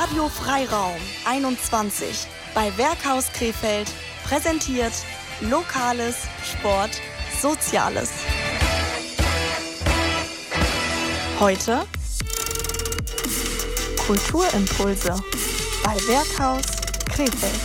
Radio Freiraum 21 bei Werkhaus Krefeld präsentiert Lokales, Sport, Soziales. Heute Kulturimpulse bei Werkhaus Krefeld.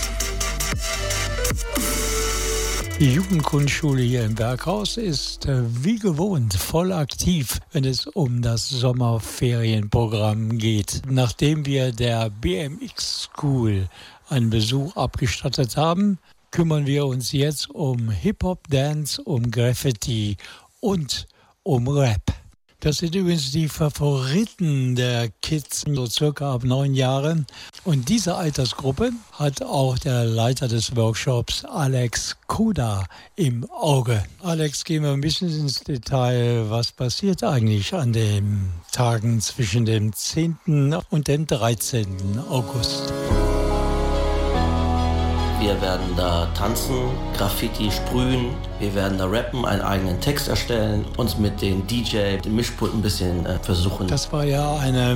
Die Jugendgrundschule hier im Werkhaus ist wie gewohnt voll aktiv, wenn es um das Sommerferienprogramm geht. Nachdem wir der BMX School einen Besuch abgestattet haben, kümmern wir uns jetzt um Hip-Hop, Dance, um Graffiti und um Rap. Das sind übrigens die Favoriten der Kids, so circa ab 9 Jahren. Und diese Altersgruppe hat auch der Leiter des Workshops, Alex Koda, im Auge. Alex, gehen wir ein bisschen ins Detail. Was passiert eigentlich an den Tagen zwischen dem 10. und dem 13. August? Wir werden da tanzen, Graffiti sprühen, wir werden da rappen, einen eigenen Text erstellen, uns mit den DJ, dem Mischpult ein bisschen versuchen. Das war ja eine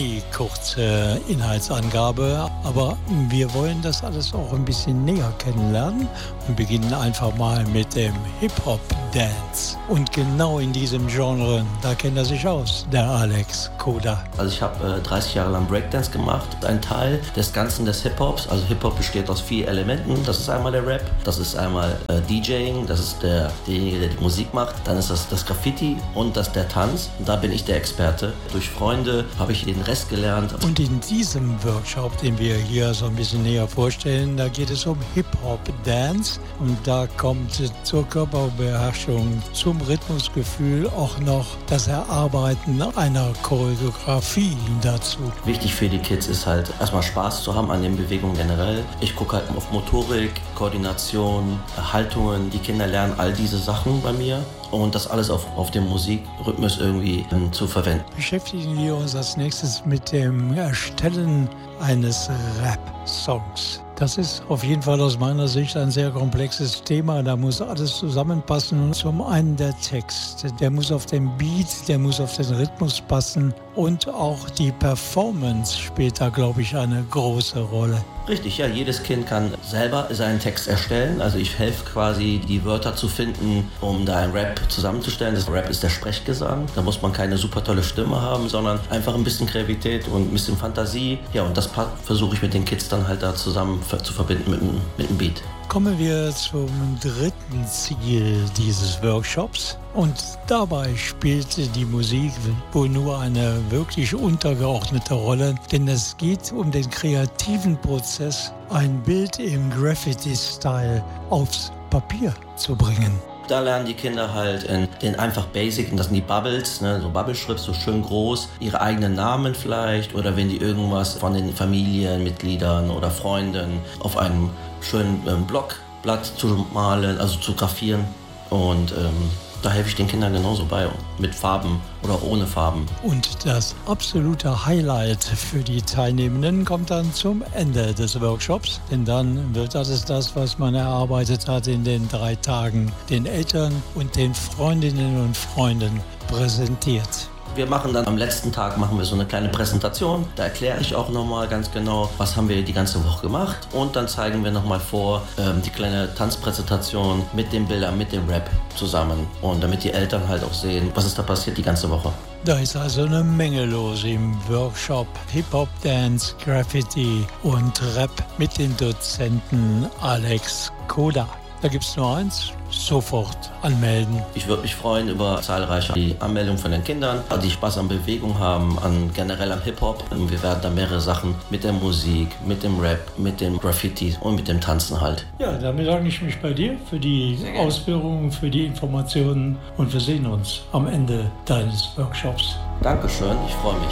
mini-kurze Inhaltsangabe, aber wir wollen das alles auch ein bisschen näher kennenlernen und beginnen einfach mal mit dem Hip-Hop-Dance. Und genau in diesem Genre, da kennt er sich aus, der Alex Koda. Also ich habe 30 Jahre lang Breakdance gemacht. Ein Teil des Ganzen des Hip-Hops, also Hip-Hop besteht aus 4 Elementen. Das ist einmal der Rap, das ist einmal DJing, das ist derjenige, der die Musik macht. Dann ist das Graffiti und der Tanz. Und da bin ich der Experte. Durch Freunde habe ich den Rest gelernt. Und in diesem Workshop, den wir hier so ein bisschen näher vorstellen, da geht es um Hip-Hop-Dance. Und da kommt zur Körperbeherrschung, zum Rhythmusgefühl auch noch das Erarbeiten einer Choreografie dazu. Wichtig für die Kids ist halt erstmal Spaß zu haben an den Bewegungen generell. Ich gucke halt auf Motorik, Koordination, Haltungen. Die Kinder lernen all diese Sachen bei mir und das alles auf dem Musikrhythmus irgendwie zu verwenden. Beschäftigen wir uns als nächstes mit dem Erstellen eines Rap-Songs. Das ist auf jeden Fall aus meiner Sicht ein sehr komplexes Thema. Da muss alles zusammenpassen. Zum einen der Text, der muss auf den Beat, der muss auf den Rhythmus passen und auch die Performance spielt da, glaube ich, eine große Rolle. Richtig, ja, jedes Kind kann selber seinen Text erstellen. Also ich helfe quasi, die Wörter zu finden, um da ein Rap zusammenzustellen. Das Rap ist der Sprechgesang. Da muss man keine super tolle Stimme haben, sondern einfach ein bisschen Kreativität und ein bisschen Fantasie. Ja, und das versuche ich mit den Kids dann halt da zusammen zu verbinden mit dem Beat. Kommen wir zum dritten Ziel dieses Workshops. Und dabei spielt die Musik wohl nur eine wirklich untergeordnete Rolle, denn es geht um den kreativen Prozess, ein Bild im Graffiti-Style aufs Papier zu bringen. Da lernen die Kinder halt in den einfach Basic, und das sind die Bubbles, ne, so Bubble-Schrift, so schön groß, ihre eigenen Namen vielleicht oder wenn die irgendwas von den Familienmitgliedern oder Freunden auf einem schönen Blockblatt zu malen, also zu grafieren und da helfe ich den Kindern genauso bei, mit Farben oder ohne Farben. Und das absolute Highlight für die Teilnehmenden kommt dann zum Ende des Workshops. Denn dann wird alles das, was man erarbeitet hat in den 3 Tagen, den Eltern und den Freundinnen und Freunden präsentiert. Wir machen dann am letzten Tag so eine kleine Präsentation. Da erkläre ich auch nochmal ganz genau, was haben wir die ganze Woche gemacht. Und dann zeigen wir nochmal vor die kleine Tanzpräsentation mit den Bildern, mit dem Rap zusammen. Und damit die Eltern halt auch sehen, was ist da passiert die ganze Woche. Da ist also eine Menge los im Workshop Hip-Hop, Dance, Graffiti und Rap mit dem Dozenten Alex Koda. Da gibt es nur eins, sofort anmelden. Ich würde mich freuen über zahlreiche Anmeldungen von den Kindern, die Spaß an Bewegung haben, generell am Hip-Hop. Und wir werden da mehrere Sachen mit der Musik, mit dem Rap, mit dem Graffiti und mit dem Tanzen halt. Ja, damit bedanke ich mich bei dir für die Ausführungen, für die Informationen und wir sehen uns am Ende deines Workshops. Dankeschön, ich freue mich.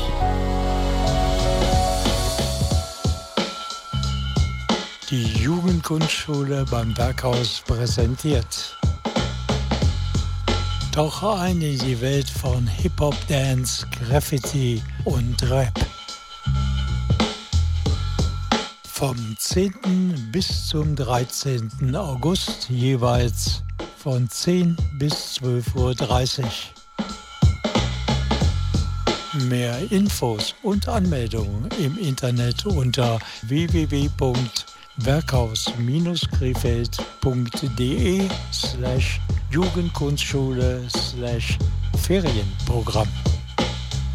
Die Jugendgrundschule beim Werkhaus präsentiert. Tauche ein in die Welt von Hip-Hop, Dance, Graffiti und Rap. Vom 10. bis zum 13. August jeweils von 10 bis 12:30 Uhr. Mehr Infos und Anmeldungen im Internet unter www.werkhaus-krefeld.de/Jugendkunstschule/Ferienprogramm.